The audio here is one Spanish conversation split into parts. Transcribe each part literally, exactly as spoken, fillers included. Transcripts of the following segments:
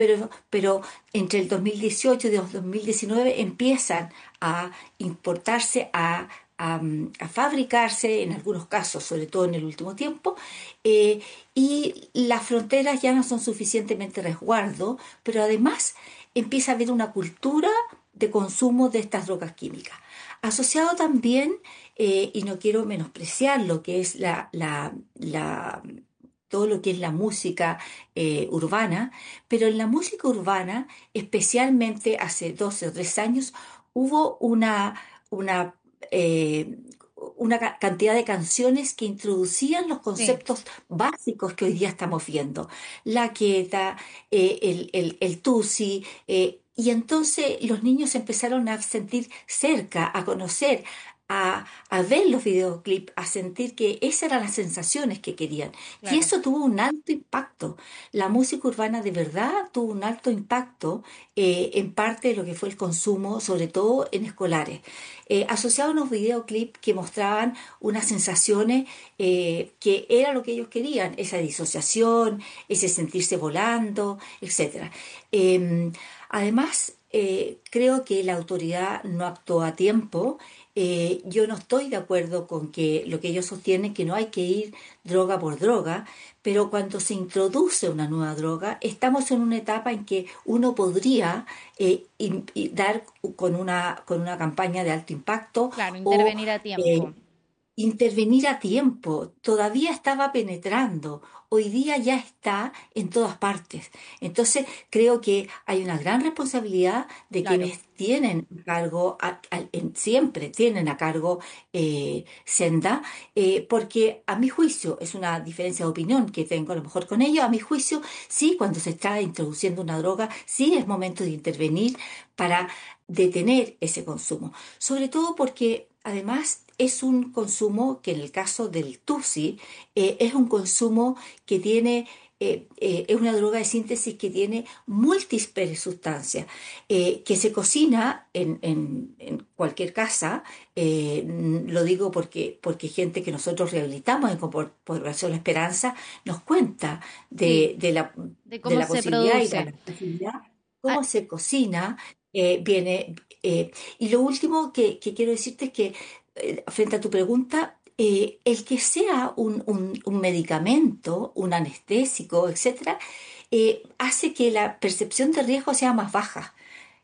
pero, pero entre el dos mil dieciocho y el dos mil diecinueve empiezan a importarse, a, a, mm, a fabricarse, en algunos casos, sobre todo en el último tiempo, eh, y las fronteras ya no son suficientemente resguardo, pero además empieza a haber una cultura de consumo de estas drogas químicas. Asociado también, eh, y no quiero menospreciar lo que es la, la, la todo lo que es la música eh, urbana, pero en la música urbana, especialmente hace doce o tres años, hubo una, una, eh, una ca- cantidad de canciones que introducían los Sí, conceptos básicos que hoy día estamos viendo. La quieta, eh, el, el, el tusi, eh, y entonces los niños empezaron a sentir cerca, a conocer, a, a ver los videoclips, a sentir que esas eran las sensaciones que querían. Y claro. eso tuvo un alto impacto. La música urbana de verdad tuvo un alto impacto eh, en parte de lo que fue el consumo, sobre todo en escolares. Eh, asociado a unos videoclips que mostraban unas sensaciones eh, que era lo que ellos querían, esa disociación, ese sentirse volando, etcétera. Eh, además, eh, creo que la autoridad no actuó a tiempo. Eh, yo no estoy de acuerdo con que lo que ellos sostienen, que no hay que ir droga por droga, pero cuando se introduce una nueva droga, estamos en una etapa en que uno podría eh, in- y dar con una, con una campaña de alto impacto Claro, o intervenir a tiempo. eh, intervenir a tiempo. Todavía estaba penetrando, hoy día ya está en todas partes. Entonces, creo que hay una gran responsabilidad de Claro. quienes tienen a cargo, a- a- en- siempre tienen a cargo eh, Senda, eh, porque a mi juicio, es una diferencia de opinión que tengo a lo mejor con ellos, a mi juicio, sí, cuando se está introduciendo una droga, sí es momento de intervenir para detener ese consumo. Sobre todo porque además es un consumo que en el caso del Tusi eh, es un consumo que tiene, eh, eh, es una droga de síntesis que tiene múltiples sustancias, eh, que se cocina en, en- en cualquier casa. Eh, mm, lo digo porque, porque gente que nosotros rehabilitamos en Corporación La Esperanza nos cuenta Sí, de, de la, de de cómo la se posibilidad y de produce. la facilidad, Ah, cómo se cocina. eh, viene, eh, y lo último que, que quiero decirte es que eh, frente a tu pregunta, eh, el que sea un, un- un medicamento, un anestésico, etcétera, eh, hace que la percepción de riesgo sea más baja.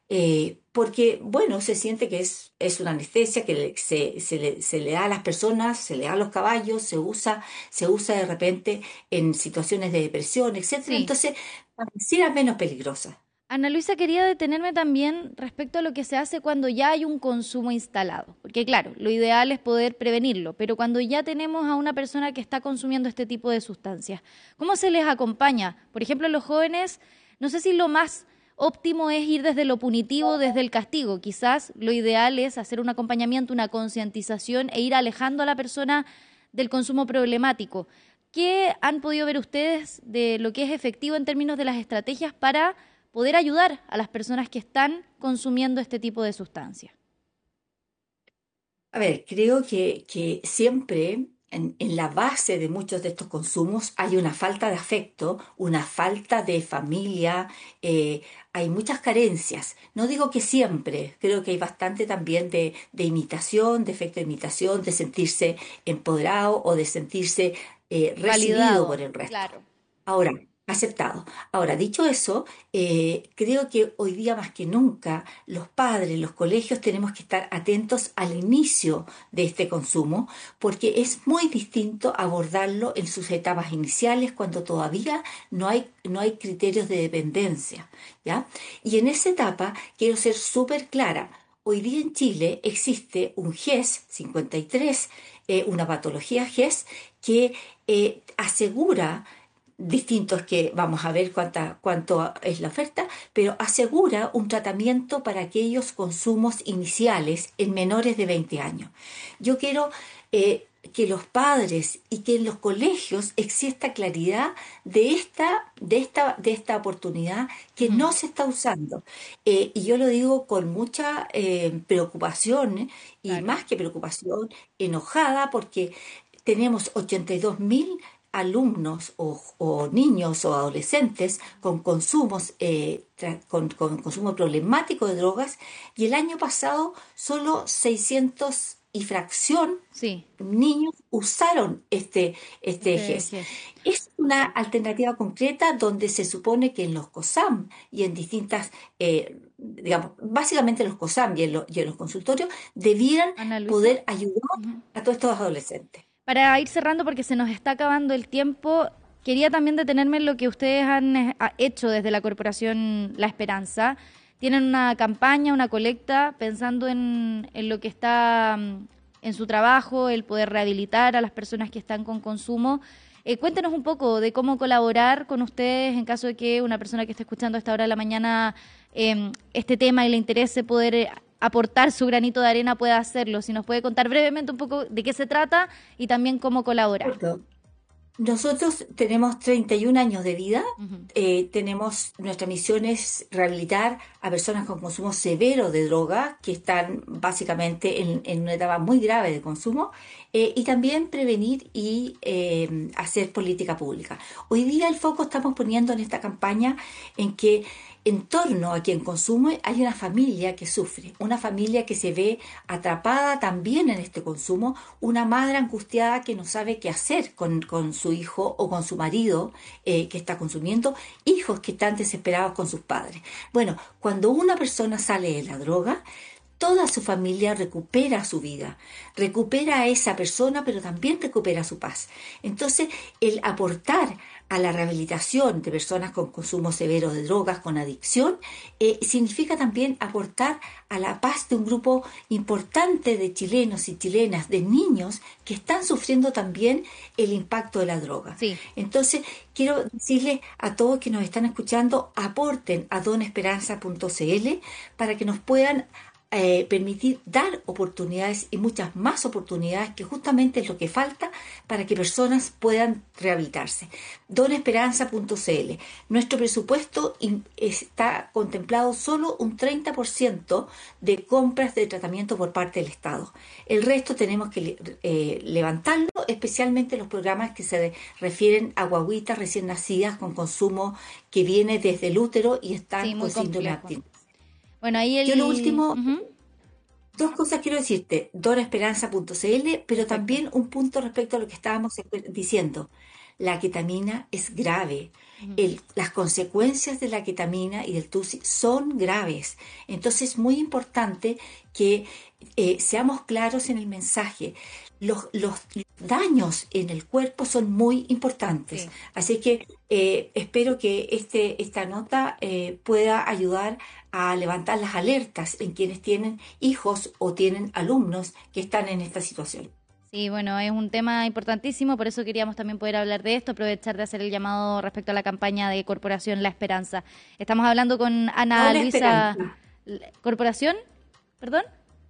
Eh, porque, bueno, se siente que es, es una anestesia que le- se, se le, se le da a las personas, se le da a los caballos, se usa, se usa de repente en situaciones de depresión, etcétera. sí. Entonces, pareciera menos peligrosa. Ana Luisa, quería detenerme también respecto a lo que se hace cuando ya hay un consumo instalado, porque claro, lo ideal es poder prevenirlo, pero cuando ya tenemos a una persona que está consumiendo este tipo de sustancias, ¿cómo se les acompaña? Por ejemplo, los jóvenes, no sé si lo más óptimo es ir desde lo punitivo, desde el castigo, quizás lo ideal es hacer un acompañamiento, una concientización e ir alejando a la persona del consumo problemático. ¿Qué han podido ver ustedes de lo que es efectivo en términos de las estrategias para poder ayudar a las personas que están consumiendo este tipo de sustancias? A ver, creo que, que siempre en, en la base de muchos de estos consumos hay una falta de afecto, una falta de familia, eh, hay muchas carencias. No digo que siempre, creo que hay bastante también de, de imitación, de efecto de imitación, de sentirse empoderado o de sentirse eh, recibido por Validado, el resto. claro. Ahora, aceptado. Ahora, dicho eso, eh, creo que hoy día más que nunca los padres, los colegios tenemos que estar atentos al inicio de este consumo, porque es muy distinto abordarlo en sus etapas iniciales cuando todavía no hay, no hay criterios de dependencia, ¿ya? Y en esa etapa quiero ser súper clara. Hoy día en Chile existe un G E S cincuenta y tres, eh, una patología G E S que eh, asegura distintos que vamos a ver cuánta, cuánto es la oferta, pero asegura un tratamiento para aquellos consumos iniciales en menores de veinte años. Yo quiero eh, que los padres y que en los colegios exista claridad de esta, de esta, de esta oportunidad que Ujú. no se está usando. Eh, y yo lo digo con mucha eh, preocupación y Claro. más que preocupación, enojada porque tenemos ochenta y dos mil alumnos o, o niños o adolescentes con consumos eh, tra- con, con consumo problemático de drogas, y el año pasado solo seiscientos y fracción Sí, niños usaron este, este este ejes. GES. Es una alternativa concreta donde se supone que en los COSAM y en distintas, eh, digamos, básicamente los COSAM y en, lo- y en los consultorios, debieran Ana Luisa. poder ayudar Ujú. a todos estos adolescentes. Para ir cerrando, porque se nos está acabando el tiempo, quería también detenerme en lo que ustedes han eh, ha- hecho desde la Corporación La Esperanza. Tienen una campaña, una colecta, pensando en, en lo que está mm, en su trabajo, el poder rehabilitar a las personas que están con consumo. Eh, cuéntenos un poco de cómo colaborar con ustedes en caso de que una persona que esté escuchando a esta hora de la mañana eh, este tema y le interese poder eh, aportar su granito de arena, pueda hacerlo. Si nos puede contar brevemente un poco de qué se trata y también cómo colaborar. Correcto. Nosotros tenemos treinta y un años de vida. Ujú. Eh, tenemos, nuestra misión es rehabilitar a personas con consumo severo de droga que están básicamente en, en una etapa muy grave de consumo, eh, y también prevenir y eh, hacer política pública. Hoy día el foco estamos poniendo en esta campaña en que en torno a quien consume hay una familia que sufre, una familia que se ve atrapada también en este consumo, una madre angustiada que no sabe qué hacer con, con su hijo o con su marido eh, que está consumiendo, hijos que están desesperados con sus padres. Bueno, cuando una persona sale de la droga, toda su familia recupera su vida, recupera a esa persona, pero también recupera su paz. Entonces, el aportar a la rehabilitación de personas con consumo severo de drogas, con adicción, eh, significa también aportar a la paz de un grupo importante de chilenos y chilenas, de niños que están sufriendo también el impacto de la droga. Sí. Entonces, quiero decirles a todos que nos están escuchando, aporten a dona esperanza punto c l para que nos puedan Eh, permitir dar oportunidades y muchas más oportunidades, que justamente es lo que falta para que personas puedan rehabilitarse. dona esperanza punto c l. Nuestro presupuesto in- está contemplado solo un treinta por ciento de compras de tratamiento por parte del Estado. El resto tenemos que eh, levantarlo, especialmente los programas que se refieren a guaguitas recién nacidas con consumo que viene desde el útero y están Sí, con muy síndrome complejo. abstinente. Bueno, ahí Yo lo el... último, Ujú. dos cosas quiero decirte, dona esperanza punto c l, pero Perfecto. también un punto respecto a lo que estábamos diciendo. La ketamina es grave. Ujú. El- las consecuencias de la ketamina y del TUSI son graves. Entonces es muy importante que eh, seamos claros en el mensaje. Los, los daños en el cuerpo son muy importantes. Sí. Así que eh, espero que este, esta nota eh, pueda ayudar a levantar las alertas en quienes tienen hijos o tienen alumnos que están en esta situación. Sí, bueno, es un tema importantísimo, por eso queríamos también poder hablar de esto, aprovechar de hacer el llamado respecto a la campaña de Corporación La Esperanza. Estamos hablando con Ana Dona Luisa... esperanza. ¿Corporación? ¿Perdón?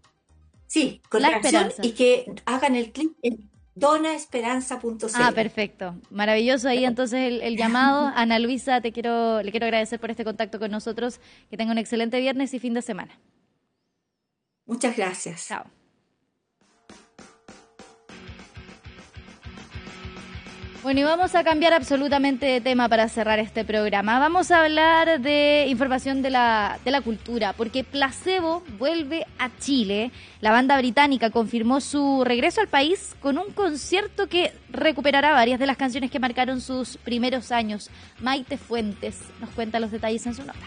Sí, con La oración, Esperanza. y que hagan el clic en dona esperanza punto Ah, c l. perfecto. Maravilloso ahí entonces el, el llamado. Ana Luisa, te quiero, le quiero agradecer por este contacto con nosotros. Que tenga un excelente viernes y fin de semana. Muchas gracias. Chao. Bueno, y vamos a cambiar absolutamente de tema para cerrar este programa. Vamos a hablar de información de la, de la cultura, porque Placebo vuelve a Chile. La banda británica confirmó su regreso al país con un concierto que recuperará varias de las canciones que marcaron sus primeros años. Maite Fuentes nos cuenta los detalles en su nota.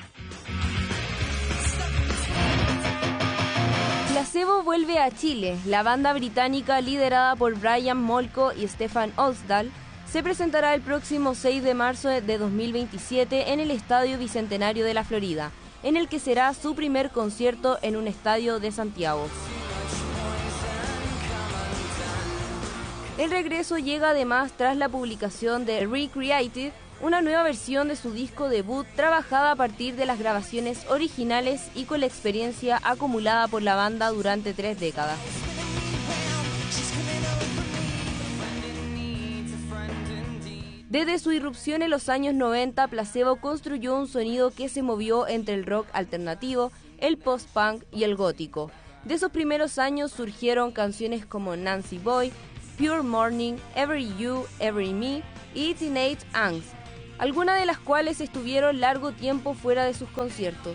Placebo vuelve a Chile. La banda británica liderada por Brian Molko y Stefan Osdal se presentará el próximo seis de marzo de dos mil veintisiete en el Estadio Bicentenario de la Florida, en el que será su primer concierto en un estadio de Santiago. El regreso llega además tras la publicación de Recreated, una nueva versión de su disco debut trabajada a partir de las grabaciones originales y con la experiencia acumulada por la banda durante tres décadas. Desde su irrupción en los años noventa, Placebo construyó un sonido que se movió entre el rock alternativo, el post-punk y el gótico. De esos primeros años surgieron canciones como Nancy Boy, Pure Morning, Every You, Every Me y Teenage Angst, algunas de las cuales estuvieron largo tiempo fuera de sus conciertos.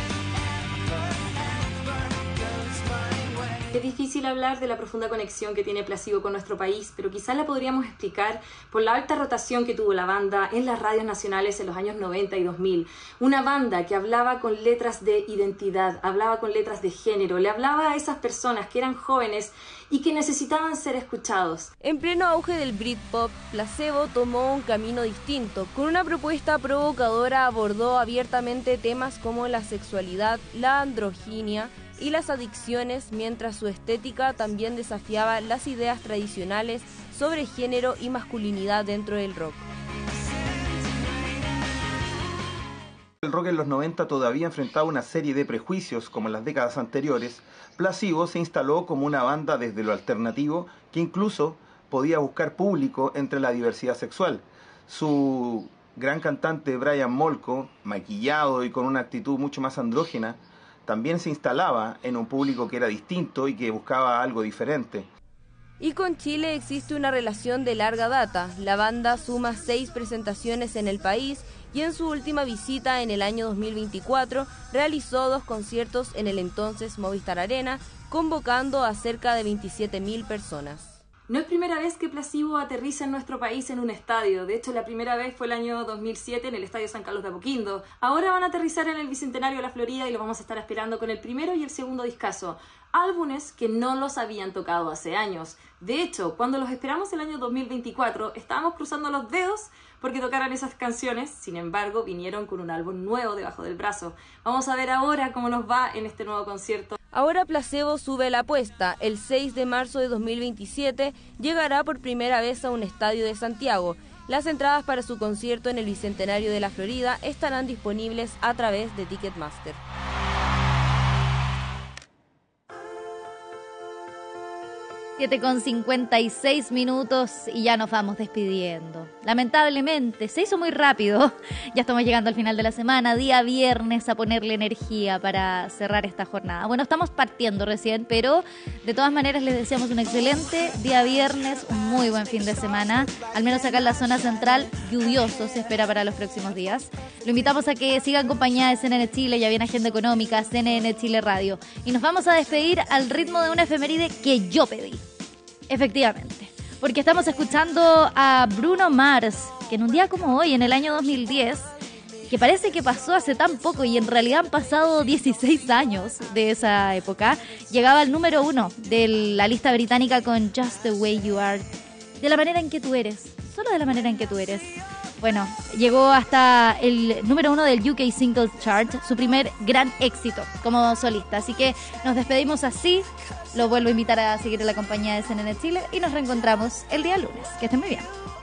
Es difícil hablar de la profunda conexión que tiene Placebo con nuestro país, pero quizás la podríamos explicar por la alta rotación que tuvo la banda en las radios nacionales en los años noventa y dos mil. Una banda que hablaba con letras de identidad, hablaba con letras de género, le hablaba a esas personas que eran jóvenes y que necesitaban ser escuchados. En pleno auge del Britpop, Placebo tomó un camino distinto. Con una propuesta provocadora abordó abiertamente temas como la sexualidad, la androginia y las adicciones, mientras su estética también desafiaba las ideas tradicionales sobre género y masculinidad dentro del rock. El rock en los noventa todavía enfrentaba una serie de prejuicios como en las décadas anteriores. Placebo se instaló como una banda desde lo alternativo que incluso podía buscar público entre la diversidad sexual. Su gran cantante Brian Molko, maquillado y con una actitud mucho más andrógena, también se instalaba en un público que era distinto y que buscaba algo diferente. Y con Chile existe una relación de larga data. La banda suma seis presentaciones en el país y en su última visita en el año dos mil veinticuatro realizó dos conciertos en el entonces Movistar Arena, convocando a cerca de veintisiete mil personas. No es primera vez que Placebo aterriza en nuestro país en un estadio. De hecho, la primera vez fue el año dos mil siete en el Estadio San Carlos de Apoquindo. Ahora van a aterrizar en el Bicentenario de la Florida y lo vamos a estar esperando con el primero y el segundo discazo. Álbumes que no los habían tocado hace años. De hecho, cuando los esperamos el año dos mil veinticuatro, estábamos cruzando los dedos porque tocaran esas canciones. Sin embargo, vinieron con un álbum nuevo debajo del brazo. Vamos a ver ahora cómo nos va en este nuevo concierto. Ahora Placebo sube la apuesta. El seis de marzo de dos mil veintisiete llegará por primera vez a un estadio de Santiago. Las entradas para su concierto en el Bicentenario de la Florida estarán disponibles a través de Ticketmaster. siete con cincuenta y seis minutos y ya nos vamos despidiendo. Lamentablemente, se hizo muy rápido. Ya estamos llegando al final de la semana, día viernes, a ponerle energía para cerrar esta jornada. Bueno, estamos partiendo recién, pero de todas maneras les deseamos un excelente día viernes, un muy buen fin de semana. Al menos acá en la zona central, lluvioso se espera para los próximos días. Lo invitamos a que sigan acompañada de C N N Chile, ya viene Agenda Económica, C N N Chile Radio. Y nos vamos a despedir al ritmo de una efeméride que yo pedí. Efectivamente, porque estamos escuchando a Bruno Mars, que en un día como hoy, en el año dos mil diez, que parece que pasó hace tan poco y en realidad han pasado dieciséis años de esa época, llegaba al número uno de la lista británica con Just the Way You Are, de la manera en que tú eres, solo de la manera en que tú eres. Bueno, llegó hasta el número uno del U K Singles Chart, su primer gran éxito como solista. Así que nos despedimos así. Lo vuelvo a invitar a seguir en la compañía de C N N Chile y nos reencontramos el día lunes. Que estén muy bien.